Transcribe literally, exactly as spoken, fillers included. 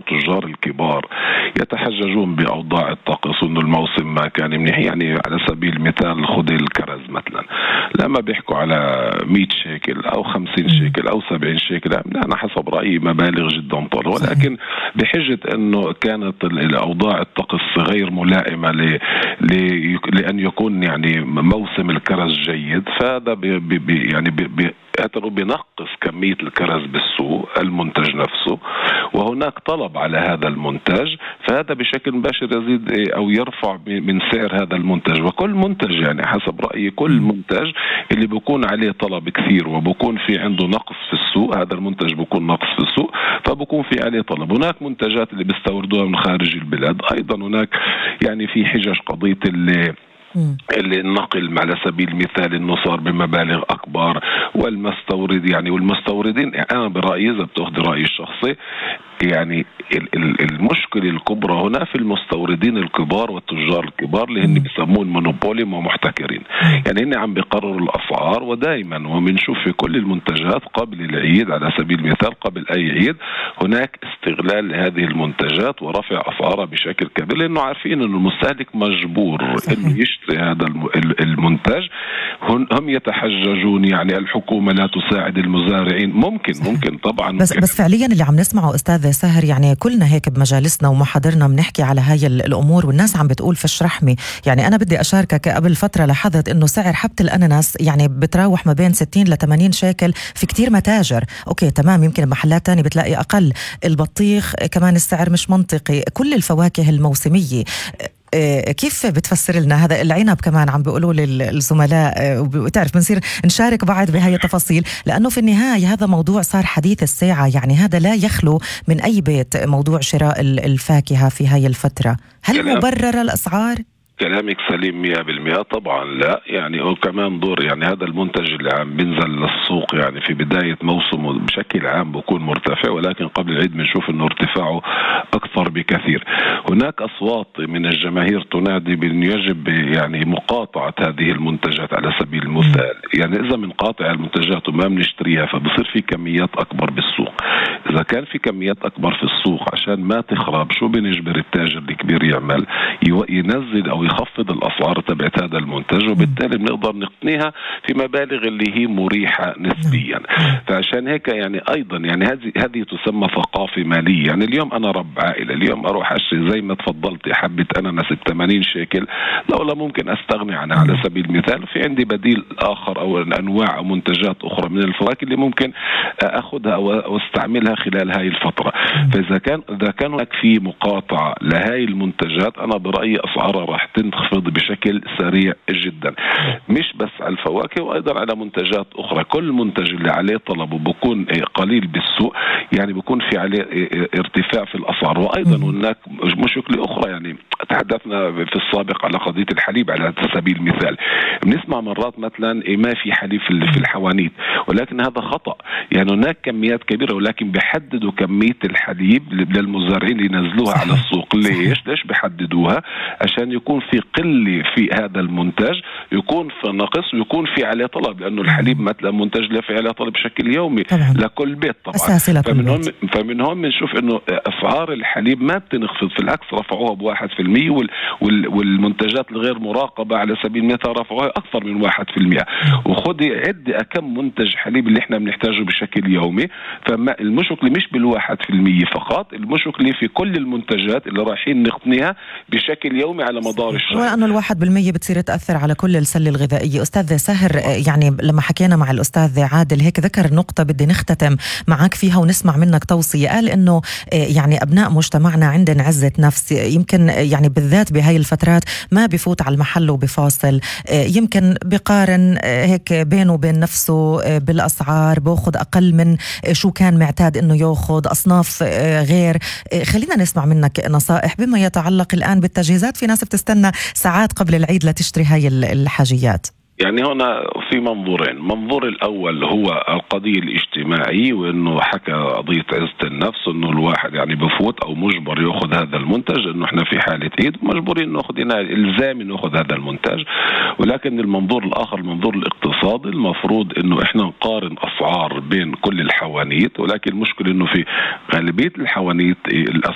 التجار الكبار يتحججون بأوضاع الطقس وإنه الموسم ما كان منيح. يعني على سبيل المثال خذ الكرز مثلا، لما بيحكوا على مئة شيكل أو خمسين شيكل أو سبعين شيكل، أنا حسب رأيي مبالغ جدا طول، ولكن بحجة أنه كانت الأوضاع الطقس غير ملائمة ل... ل... لأن يكون يعني موسم الكرز جيد، فهذا بي... بي... يعني بي... بي... بنقص كمية الكرز بالسوق المنتج نفسه، وهناك طلب على هذا المنتج، فهذا بشكل مباشر يزيد أو يرفع من سعر هذا المنتج. وكل منتج يعني حسب رأيي كل منتج اللي بيكون عليه طلب كثير وبكون في عنده نقص في السوق، هذا المنتج بيكون نقص في السوق فبكون في عليه طلب. هناك منتجات اللي بيستوردوها من خارج البلاد، أيضا هناك يعني في حجج قضية اللي اللي النقل على سبيل المثال انه صار بمبالغ اكبر، والمستورد يعني والمستوردين، انا برأيي اذا بتاخذ رأيي الشخصي يعني المشكلة الكبرى هنا في المستوردين الكبار والتجار الكبار اللي هن بيسمون مونوبولي ومحتكرين. يعني هن عم بيقرروا الأسعار، ودائما وبنشوف في كل المنتجات قبل العيد على سبيل المثال قبل أي عيد هناك استغلال لهذه المنتجات ورفع أسعارها بشكل كبير، لأنه عارفين أن المستهلك مجبور أنه يشتري هذا المنتج. هم يتحججون يعني الحكومة لا تساعد المزارعين، ممكن ممكن طبعا بس, بس فعليا اللي عم نسمعه أستاذ ساهر، يعني كلنا هيك بمجالسنا ومحاضرنا بنحكي على هاي الأمور، والناس عم بتقول فش رحمي. يعني أنا بدي أشاركك، قبل فترة لاحظت إنه سعر حبة الأناناس يعني بتراوح ما بين ستين لثمانين شيكل في كتير متاجر. أوكي تمام، يمكن بمحلات تانية بتلاقي أقل. البطيخ كمان السعر مش منطقي. كل الفواكه الموسمية كيف بتفسر لنا هذا؟ العنب كمان عم بيقولوا للزملاء، وبتعرف بنصير نشارك بعض بهاي التفاصيل، لأنه في النهاية هذا موضوع صار حديث الساعة. يعني هذا لا يخلو من أي بيت، موضوع شراء الفاكهة في هاي الفترة. هل مبرر الأسعار؟ كلامك سليم مئة بالمئة طبعا. لا يعني وكمان دور يعني هذا المنتج اللي عم بينزل للسوق يعني في بداية موسمه بشكل عام بيكون مرتفع، ولكن قبل العيد بنشوف انه ارتفاعه اكثر بكثير. هناك اصوات من الجماهير تنادي بان يجب يعني مقاطعة هذه المنتجات على سبيل المثال. يعني اذا بنقاطع المنتجات وما بنشتريها فبصير في كميات اكبر بالسوق. اذا كان في كميات اكبر في السوق عشان ما تخرب، شو بنجبر التاجر الكبير يعمل؟ ينزل او يخفض الأسعار تبعت هذا المنتج، وبالتالي بنقدر نقنيها في مبالغ اللي هي مريحة نسبيا. فعشان هيك يعني أيضا يعني هذه هذه تسمى ثقافة مالية. يعني اليوم أنا رب عائلة، اليوم أروح أشتري زي ما تفضلت حبة أناناس بثمانين شيكل، لولا ممكن أستغني عنها على سبيل المثال، في عندي بديل آخر أو أنواع أو منتجات أخرى من الفواكه اللي ممكن أخذها أو أستعملها خلال هاي الفترة. فإذا كان إذا كان هناك في مقاطعة لهاي المنتجات، أنا برأيي أسعارها راح تنخفض بشكل سريع جدا، مش بس على الفواكه وأيضا على منتجات أخرى. كل منتج اللي عليه طلب وبكون قليل بالسوق يعني بكون في عليه ارتفاع في الأسعار. وأيضا هناك مشكلة أخرى، يعني تحدثنا في السابق على قضية الحليب على سبيل المثال. بنسمع مرات مثلا ما في حليب في الحوانيت، ولكن هذا خطأ. يعني هناك كميات كبيرة ولكن بيحددوا كمية الحليب للمزارعين ينزلوها على السوق. ليش؟ ليش بيحددوها؟ عشان يكون في قلة في هذا المنتج، يكون في نقص ويكون في عليه طلب، لأنه الحليب مثلا منتج لا في عليه طلب بشكل يومي طبعا. لكل بيت طبعا. فمن هون فمن هون بنشوف إنه أسعار الحليب ما بتنخفض، في العكس رفعوها بواحد في المية، وال وال والمنتجات الغير مراقبة على سبيل المثال رفعوها أكثر من واحد في المية. وخدي عد كم منتج حليب اللي إحنا بنحتاجه بشكل يومي. فما المشكلة مش بالواحد في المية فقط، المشكلة في كل المنتجات اللي رايحين نقنيها بشكل يومي على مدار الشهر، وأنه الواحد بالمية بتصير تأثر على كل السلة الغذائية. أستاذ ساهر، يعني لما حكينا مع الأستاذ عادل هيك ذكر نقطة بدي نختتم معك فيها ونسمع منك توصية. قال إنه يعني أبناء مجتمعنا عندنا عزة نفس، يمكن يعني بالذات بهاي الفترات ما بفوت على المحل وبفاصل، يمكن بقارن هيك بينه وبين نفسه بالأسعار، بأخذ أقل من شو كان معتاد إنه يأخذ، أصناف غير. خلينا نسمع منك نصائح بما يتعلق الآن بالتجهيزات. في ناس بتستنى ساعات قبل العيد لتشتري هاي الحاجيات. يعني هنا في منظورين. منظور الأول هو القضية الاجتماعي، وإنه حكى قضية عزة النفس، إنه الواحد يعني بفوت أو مجبر يأخذ هذا المنتج، إنه إحنا في حالة عيد مجبورين نأخذ، هنا إلزامي نأخذ هذا المنتج. ولكن المنظور الآخر المنظور الاقتصادي، المفروض إنه إحنا نقارن أسعار بين كل الحوانيت، ولكن المشكلة إنه في غالبية الحوانيت